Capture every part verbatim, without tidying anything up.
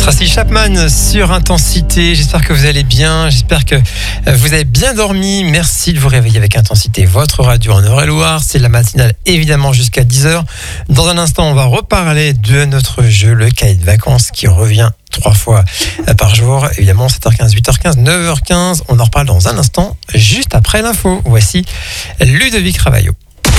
Tracy Chapman sur Intensité. J'espère que vous allez bien. J'espère que vous avez bien dormi. Merci de vous réveiller avec Intensité. Votre radio en Eure-et-Loire. C'est la matinale évidemment jusqu'à dix heures. Dans un instant, on va reparler de notre jeu, le cahier de vacances qui revient trois fois par jour. Évidemment, sept heures quinze, huit heures quinze, neuf heures quinze. On en reparle dans un instant, juste après l'info. Voici Ludovic Ravaillot.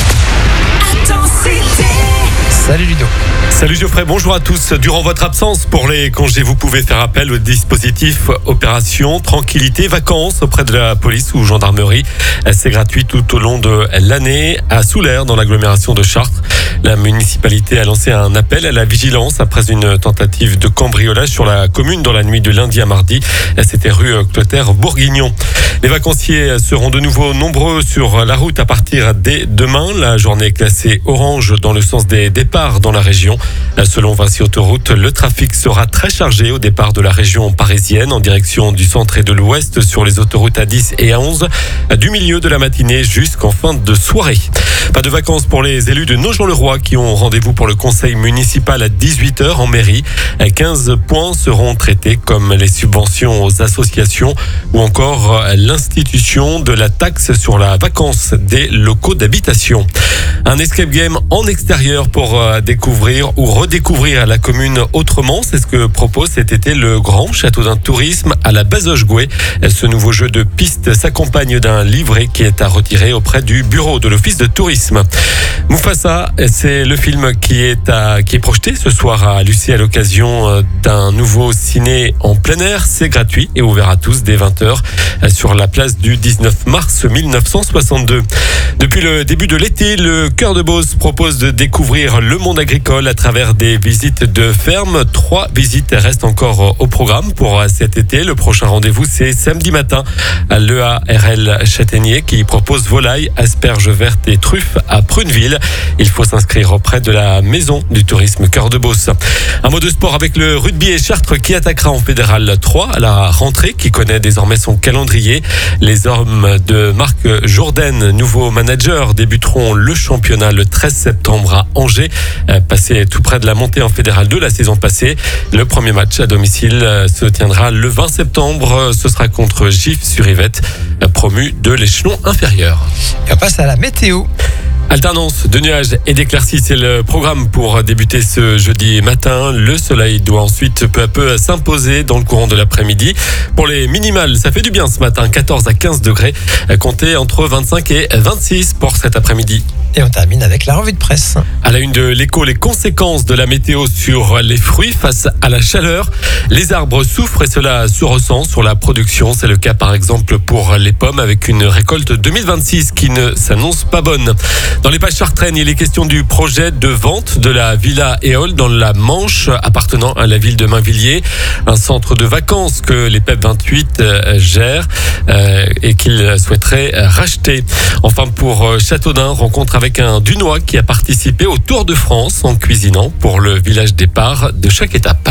Intensité. Salut Ludo. Salut Geoffrey, bonjour à tous. Durant votre absence pour les congés, vous pouvez faire appel au dispositif Opération Tranquillité Vacances auprès de la police ou gendarmerie. C'est gratuit tout au long de l'année à Soulaire dans l'agglomération de Chartres. La municipalité a lancé un appel à la vigilance après une tentative de cambriolage sur la commune dans la nuit de lundi à mardi. C'était rue Clotaire-Bourguignon. Les vacanciers seront de nouveau nombreux sur la route à partir dès demain. La journée est classée orange dans le sens des départs dans la région. Selon Vinci Autoroute, le trafic sera très chargé au départ de la région parisienne en direction du centre et de l'ouest sur les autoroutes A dix et A onze du milieu de la matinée jusqu'en fin de soirée. Pas de vacances pour les élus de Nogent-le-Roi qui ont rendez-vous pour le conseil municipal à dix-huit heures en mairie. quinze points seront traités comme les subventions aux associations ou encore l'institution de la taxe sur la vacance des locaux d'habitation. Un escape game en extérieur pour découvrir ou redécouvrir la commune autrement. C'est ce que propose cet été le Grand Château d'un Tourisme à la Bazoche-Gouet. Ce nouveau jeu de piste s'accompagne d'un livret qui est à retirer auprès du bureau de l'office de tourisme. Mufasa, c'est le film qui est, à, qui est projeté ce soir à Lucie à l'occasion d'un nouveau ciné en plein air. C'est gratuit et ouvert à tous dès vingt heures sur la place du dix-neuf mars mille neuf cent soixante-deux. Depuis le début de l'été, le Cœur de Beauce propose de découvrir le monde agricole à travers des visites de ferme. Trois visites restent encore au programme pour cet été. Le prochain rendez-vous, c'est samedi matin à l'E A R L Châtaignier qui propose volailles, asperges vertes et truffes à Pruneville. Il faut s'inscrire auprès de la maison du tourisme Cœur de Beauce. Un mot de sport avec le rugby et Chartres qui attaquera en Fédéral trois à la rentrée qui connaît désormais son calendrier. Les hommes de Marc Jourdain, nouveau manager, débuteront le championnat le treize septembre à Angers, passé tout près de la montée en Fédéral deux la saison passée. Le premier match à domicile se tiendra le vingt septembre. Ce sera contre Gif-sur-Yvette, promu de l'échelon inférieur. Et on passe à la météo. Alternance de nuages et d'éclaircies, c'est le programme pour débuter ce jeudi matin. Le soleil doit ensuite peu à peu s'imposer dans le courant de l'après-midi. Pour les minimales, ça fait du bien ce matin, quatorze à quinze degrés, comptez entre vingt-cinq et vingt-six pour cet après-midi. Et on termine avec la revue de presse. À la une de l'Écho, les conséquences de la météo sur les fruits face à la chaleur. Les arbres souffrent et cela se ressent sur la production. C'est le cas par exemple pour les pommes avec une récolte deux mille vingt-six qui ne s'annonce pas bonne. Dans les pages chartraines, il est question du projet de vente de la Villa Éole dans la Manche appartenant à la ville de Mainvilliers. Un centre de vacances que les P E P vingt-huit gèrent euh, et qu'ils souhaiteraient racheter. Enfin pour Châteaudun, rencontre avec un Dunois qui a participé au Tour de France en cuisinant pour le village départ de chaque étape.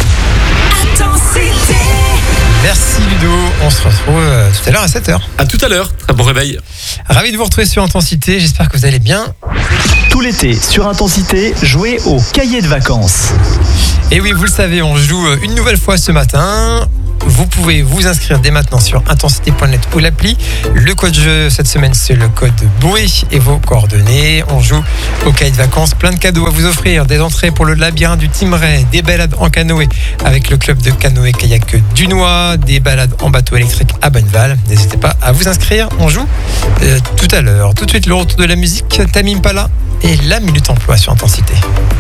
Intensité. Merci Ludo, on se retrouve tout à l'heure à sept heures. À tout à l'heure, très bon réveil. Ravi de vous retrouver sur Intensité, j'espère que vous allez bien. Tout l'été, sur Intensité, jouez au cahier de vacances. Et oui, vous le savez, on joue une nouvelle fois ce matin. Vous pouvez vous inscrire dès maintenant sur intensité point net ou l'appli. Le code jeu cette semaine, c'est le code BOUÉ et vos coordonnées. On joue au cahier de vacances. Plein de cadeaux à vous offrir. Des entrées pour le labyrinthe du Thymerais, des balades en canoë avec le club de canoë-kayak Dunois, des balades en bateau électrique à Bonneval. N'hésitez pas à vous inscrire. On joue euh, tout à l'heure. Tout de suite, le retour de la musique. Tamim Pala et la Minute Emploi sur Intensité.